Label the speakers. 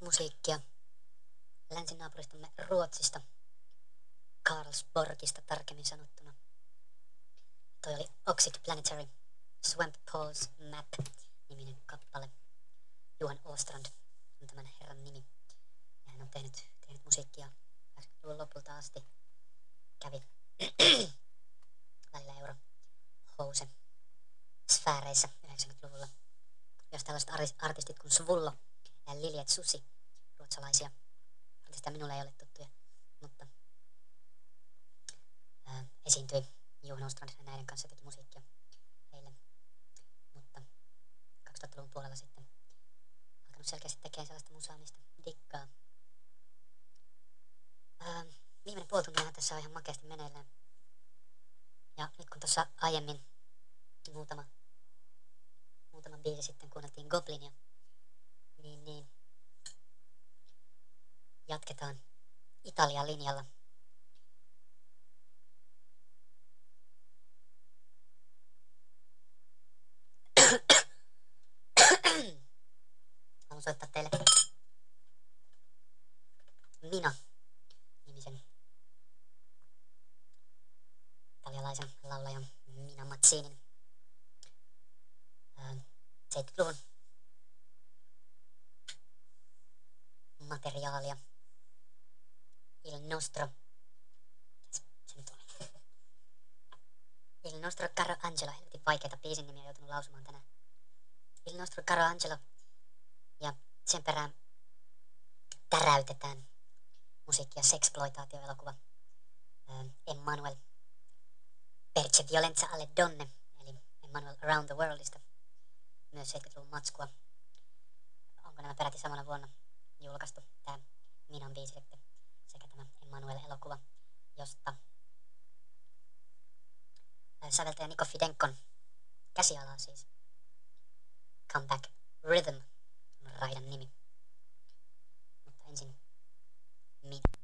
Speaker 1: musiikkia länsinaapuristamme Ruotsista, Karlsborgista tarkemmin sanottuna. Toi oli Oxid Planetary Swamp Pause Map-niminen kappale. Johan Åstrand on tämän herran nimi. Ja hän on tehnyt musiikkia 80-luvun lopulta asti. Kävi välillä Eurohouse sfääreissä 90-luvulla. Jos tällaiset artistit kuin Svullo ja Liljet Susi, ruotsalaisia artisteja minulle ei ole tuttuja, mutta esiintyi Johan Åstrand ja näiden kanssa teki musiikkia heille. Mutta 2000-luvun puolella sitten alkanut selkeästi tekemään sellaista musaa, mistä dikkaa. Viimeinen puolituntihan tässä on ihan makeasti meneillään. Ja nyt kun tuossa aiemmin muutama biisi sitten kuunneltiin Goblinia, niin jatketaan Italian linjalla. Haluan soittaa teille Mina-nimisen italialaisen laulajan Mina Mazzinin 70-luvun materiaalia. Il nostro caro Angelo, helvetin vaikeita biisin nimiä joutunut lausumaan tänään. Il nostro caro Angelo, ja sen perään täräytetään musiikki- ja sexploitaatioelokuva Emmanuel Perce Violenza alle Donne, eli Emmanuel Around the Worldista, myös 70-luvun matskua. Onko nämä peräti samana vuonna julkaistu, tämä Minan biisi sitten, sekä tämä Emmanuel-elokuva, josta säveltäjä Niko Fidenkon käsialaa siis Comeback Rhythm on raidan nimi. Mutta ensin Mina.